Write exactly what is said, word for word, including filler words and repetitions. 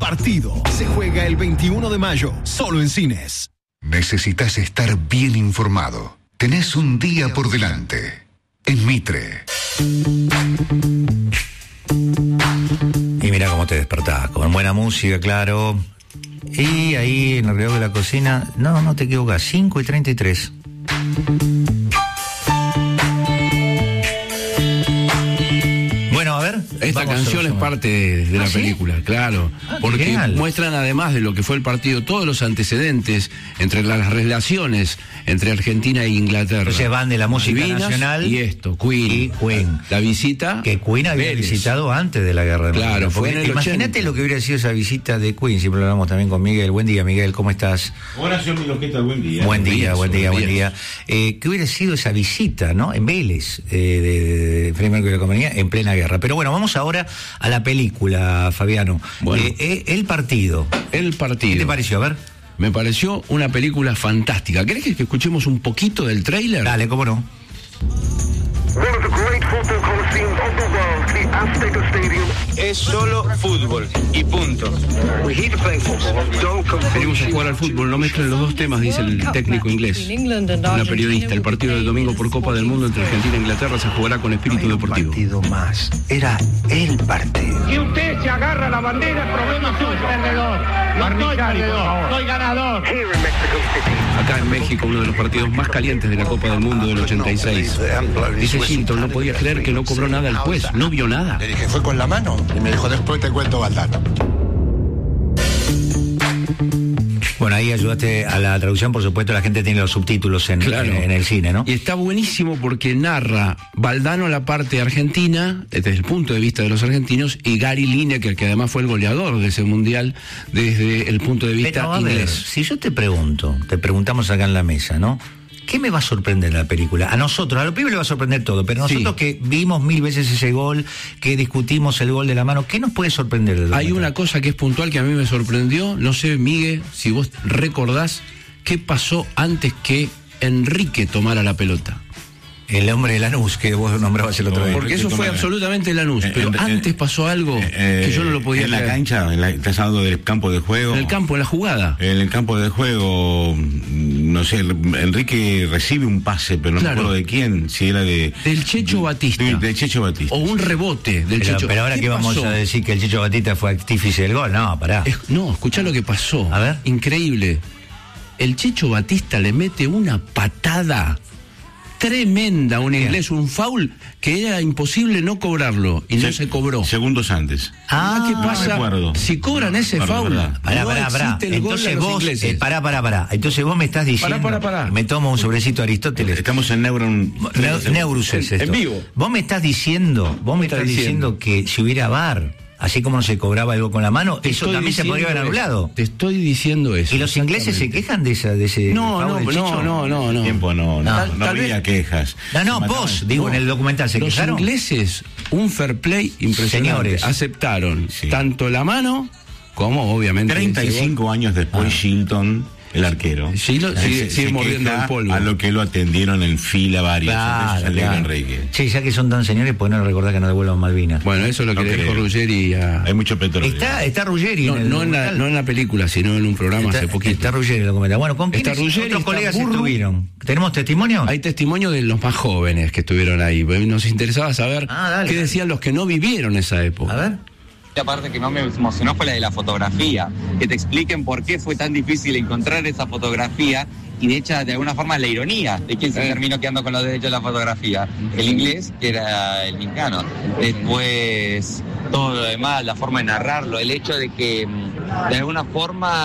Partido. Se juega el veintiuno de mayo, solo en cines. Necesitas estar bien informado. Tenés un día por delante. En Mitre. Y mira cómo te despertás, con buena música, claro. Y ahí en el reloj de la cocina, no, no te equivocas, cinco y treinta y tres. Bueno, a ver. Esta canción es parte de, de ¿Ah, la sí? película, claro, ah, porque genial. Muestran además de lo que fue el partido todos los antecedentes entre las relaciones entre Argentina e Inglaterra. Entonces van de la música Malvinas nacional y esto, Queen, y Queen, la visita que Queen había Vélez. visitado antes de la guerra de Claro, fue en el imagínate lo que hubiera sido esa visita de Queen. Siempre lo hablamos también con Miguel. Buen día, Miguel, ¿cómo estás? Hola, señor Miloqueta, buen día. Buen día, buen día, buen día. Eh, ¿Qué hubiera sido esa visita, no? En Vélez, eh, de, de Freddie Mercury y la compañía, en plena guerra. Pero bueno, vamos ahora a la película, Fabiano. Bueno. Eh, eh, el partido. El partido. ¿Qué te pareció? A ver. Me pareció una película fantástica. ¿Querés que escuchemos un poquito del tráiler? Dale, cómo no. Es solo fútbol y punto. Venimos a jugar al fútbol, no mezclen los dos temas, dice el técnico inglés. Una periodista, el partido del domingo por Copa del Mundo entre Argentina e Inglaterra se jugará con espíritu deportivo. Un partido más, era el partido. Si usted se agarra la bandera, el problema es suyo, perdedor. No soy perdedor, soy ganador. Acá en México, uno de los partidos más calientes de la Copa del Mundo del ochenta y seis. Dice Hilton, no podía creer que no cobró nada el juez, no vio nada. Le dije, fue con la mano, y me dijo, después te cuento, Valdano. Bueno, ahí ayudaste a la traducción, por supuesto, la gente tiene los subtítulos en, claro. en, en el cine, ¿no? Y está buenísimo porque narra Valdano la parte argentina, desde el punto de vista de los argentinos, y Gary Lineker, que además fue el goleador de ese mundial, desde el punto de vista Pero, a inglés. Ver, si yo te pregunto, te preguntamos acá en la mesa, ¿no? ¿Qué me va a sorprender la película? A nosotros, a los pibes le va a sorprender todo, pero nosotros sí. que vimos mil veces ese gol, que discutimos el gol de la mano, ¿qué nos puede sorprender? De Hay una cosa que es puntual que a mí me sorprendió, no sé, Miguel, si vos recordás qué pasó antes que Enrique tomara la pelota. El hombre de Lanús, que vos nombrabas el otro día. Porque eso fue absolutamente Lanús, eh, pero eh, antes pasó algo eh, que yo no lo podía En la creer. cancha, en la, estás hablando del campo de juego. En el campo, en la jugada. En el campo de juego, no sé, Enrique recibe un pase, pero no claro. me acuerdo de quién, si era de... Del Checho Batista. De, de Checho Batista. O un rebote del pero, Checho. Pero ahora que vamos a decir que el Checho Batista fue artífice del gol, no, pará. Es, no, escuchá lo que pasó. A ver. Increíble. El Checho Batista le mete una patada tremenda, un inglés, un foul que era imposible no cobrarlo y no se, se cobró. Segundos antes. Ah, ¿qué pasa? No si cobran ese para, foul, pará, no pará, pará. Entonces vos, eh, pará, pará, pará. Entonces vos me estás diciendo, pará, pará, pará. me tomo un sobrecito Aristóteles. Estamos en Neuron, ne Neurus es esto. En vivo. Vos me estás diciendo, vos me estás diciendo, diciendo que si hubiera V A R, así como no se cobraba algo con la mano, te eso también se podría haber anulado. Te estoy diciendo eso. ¿Y los ingleses se quejan de esa de ese No, no, no, no, no, no. Tiempo no, no, tal, no tal había vez... quejas. No, no, vos, digo, no, en el documental se los quejaron. Los ingleses, un fair play impresionante. Señores. Aceptaron sí. tanto la mano como, obviamente... treinta y cinco años después, ah. Shilton... El arquero. Sí, lo, sigue, sigue mordiendo el polvo. A lo que lo atendieron en fila varios. Claro, claro. Enrique. Sí, ya que son tan señores, pues no recordar que no devuelvan Malvinas. Bueno, eso es lo que no le dijo Ruggeri a... Hay mucho petróleo. Está, está Ruggeri no, en el no, en la, no en la película, sino en un programa está, hace poquito. Está Ruggeri, lo comenta. Bueno, ¿con quiénes otros colegas estuvieron? ¿Tenemos testimonios? Hay testimonios de los más jóvenes que estuvieron ahí. Nos interesaba saber ah, dale, qué dale. decían los que no vivieron esa época. A ver. La parte que más me emocionó fue la de la fotografía, que te expliquen por qué fue tan difícil encontrar esa fotografía y de hecho de alguna forma la ironía de quién se eh. terminó quedando con los derechos de la fotografía, el inglés que era el mexicano, después todo lo demás, la forma de narrarlo, el hecho de que de alguna forma